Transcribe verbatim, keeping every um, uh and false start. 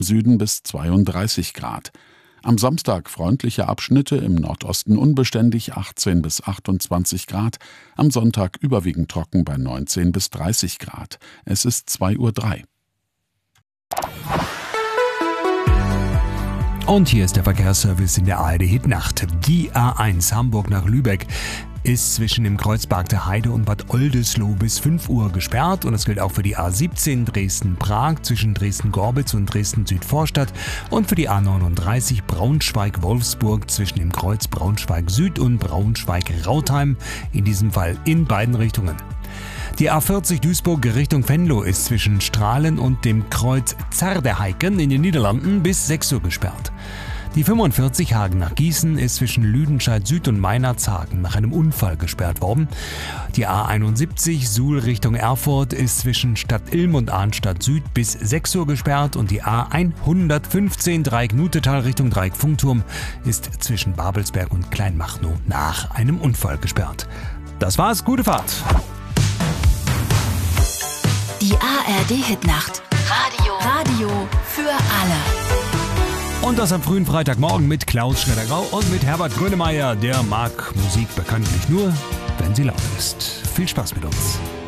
Süden bis zweiunddreißig Grad. Am Samstag freundliche Abschnitte, im Nordosten unbeständig achtzehn bis achtundzwanzig Grad. Am Sonntag überwiegend trocken bei neunzehn bis dreißig Grad. Es ist zwei Uhr drei. Und hier ist der Verkehrsservice in der A R D Hitnacht. Die A eins Hamburg nach Lübeck ist zwischen dem Kreuzberg der Heide und Bad Oldesloe bis fünf Uhr gesperrt. Und das gilt auch für die A siebzehn Dresden-Prag zwischen Dresden-Gorbitz und Dresden-Südvorstadt und für die A neununddreißig Braunschweig-Wolfsburg zwischen dem Kreuz Braunschweig-Süd und Braunschweig-Rautheim, in diesem Fall in beiden Richtungen. Die A vierzig Duisburg Richtung Venlo ist zwischen Strahlen und dem Kreuz Zerdeheiken in den Niederlanden bis sechs Uhr gesperrt. Die fünfundvierzig Hagen nach Gießen ist zwischen Lüdenscheid Süd und Meinerzhagen nach einem Unfall gesperrt worden. Die A einundsiebzig Suhl Richtung Erfurt ist zwischen Stadt Ilm und Arnstadt Süd bis sechs Uhr gesperrt und die A hundertfünfzehn Dreieck Nutetal Richtung Dreieck Funkturm ist zwischen Babelsberg und Kleinmachnow nach einem Unfall gesperrt. Das war's, gute Fahrt! Die A R D Hitnacht. Radio. Radio für alle. Und das am frühen Freitagmorgen mit Klaus Schredder-Grau und mit Herbert Grönemeyer. Der mag Musik bekanntlich nur, wenn sie laut ist. Viel Spaß mit uns.